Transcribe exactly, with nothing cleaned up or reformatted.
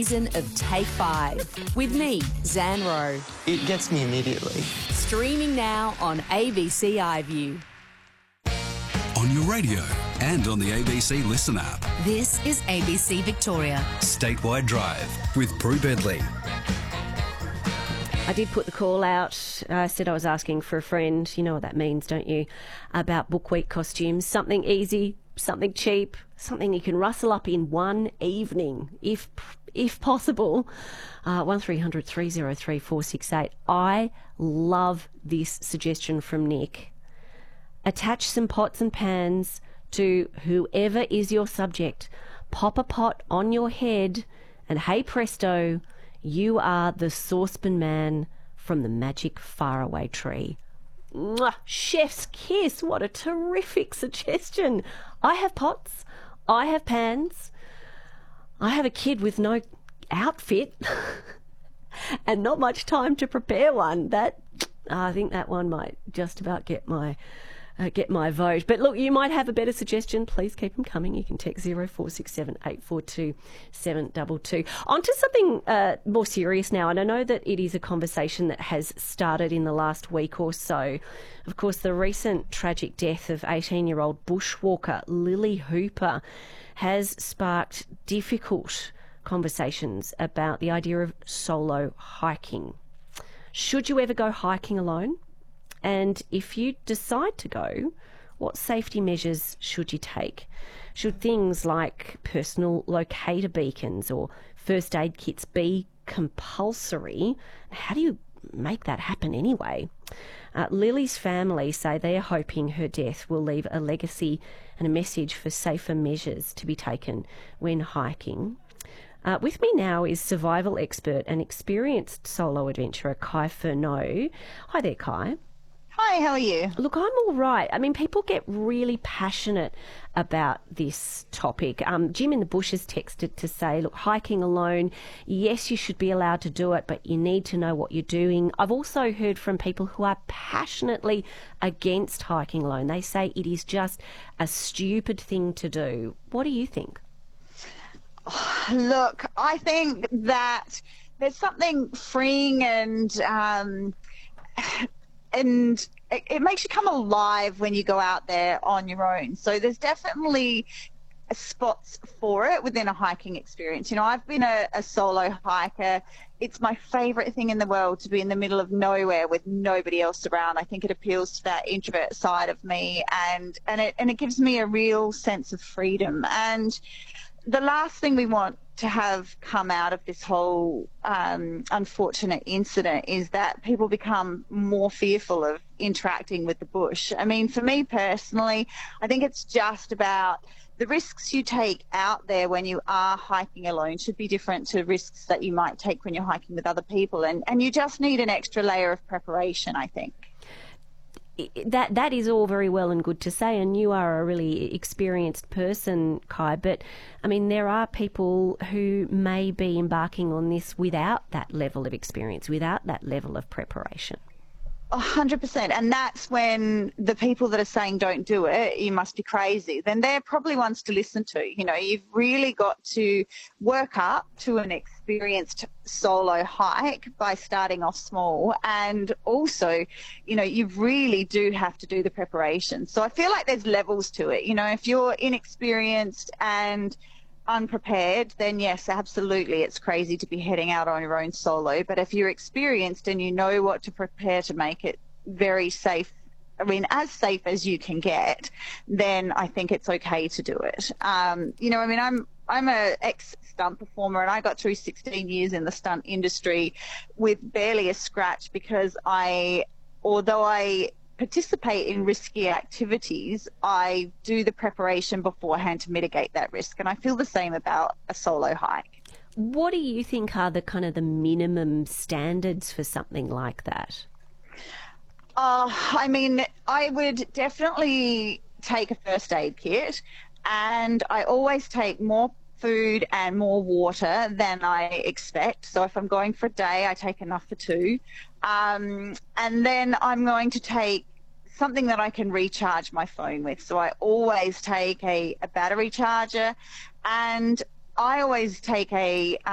Season of Take Five with me, Zan Rowe. It gets me immediately. Streaming now on A B C iView. On your radio and on the A B C Listen app. This is A B C Victoria. Statewide Drive with Prue Bedley. I did put the call out. I said I was asking for a friend. You know what that means, don't you? About Book Week costumes. Something easy, something cheap, something you can rustle up in one evening, if if possible. Uh, one three hundred three oh three four six eight. I love this suggestion from Nick. Attach some pots and pans to whoever is your subject. Pop a pot on your head and hey presto, you are the saucepan man from the magic faraway tree. Mwah, chef's kiss. What a terrific suggestion. I have pots. I have pans. I have a kid with no outfit and not much time to prepare one. That I think that one might just about get my uh, get my vote. But look, you might have a better suggestion. Please keep them coming. You can text zero four six seven eight four two seven two two. On to something uh, more serious now, and I know that it is a conversation that has started in the last week or so. Of course, the recent tragic death of eighteen-year-old bushwalker Lily Hooper has sparked difficult conversations about the idea of solo hiking. Should you ever go hiking alone? And if you decide to go, what safety measures should you take? Should things like personal locator beacons or first aid kits be compulsory? How do you make that happen anyway? Uh, Lily's family say they are hoping her death will leave a legacy and a message for safer measures to be taken when hiking. Uh, with me now is survival expert and experienced solo adventurer Kai Furneaux. Hi there, Kai. Hi, how are you? Look, I'm all right. I mean, people get really passionate about this topic. Um, Jim in the bush has texted to say, look, hiking alone, yes, you should be allowed to do it, but you need to know what you're doing. I've also heard from people who are passionately against hiking alone. They say it is just a stupid thing to do. What do you think? Look, I think that there's something freeing and um, and it, it makes you come alive when you go out there on your own. So there's definitely spots for it within a hiking experience. You know, I've been a, a solo hiker. It's my favorite thing in the world to be in the middle of nowhere with nobody else around. I think it appeals to that introvert side of me, and and it and it gives me a real sense of freedom. And the last thing we want to have come out of this whole um, unfortunate incident is that people become more fearful of interacting with the bush. I mean, for me personally, I think it's just about the risks you take out there when you are hiking alone should be different to risks that you might take when you're hiking with other people. And, and you just need an extra layer of preparation, I think. That that is all very well and good to say, and you are a really experienced person, Kai, but I mean there are people who may be embarking on this without that level of experience, without that level of preparation. A hundred percent. And that's when the people that are saying don't do it, you must be crazy, then they're probably ones to listen to. You know, you've really got to work up to an experienced solo hike by starting off small. And also, you know, you really do have to do the preparation. So I feel like there's levels to it. You know, if you're inexperienced and unprepared, then yes, absolutely, it's crazy to be heading out on your own solo. But if you're experienced and you know what to prepare to make it very safe, I mean, as safe as you can get, then I think it's okay to do it. Um, you know, I mean, I'm I'm a ex-stunt performer, and I got through sixteen years in the stunt industry with barely a scratch because I, although I participate in risky activities, I do the preparation beforehand to mitigate that risk. And I feel the same about a solo hike. What do you think are the kind of the minimum standards for something like that? Uh, I mean, I would definitely take a first aid kit, and I always take more food and more water than I expect. So if I'm going for a day, I take enough for two. Um, and then I'm going to take something that I can recharge my phone with. So I always take a, a battery charger, and I always take a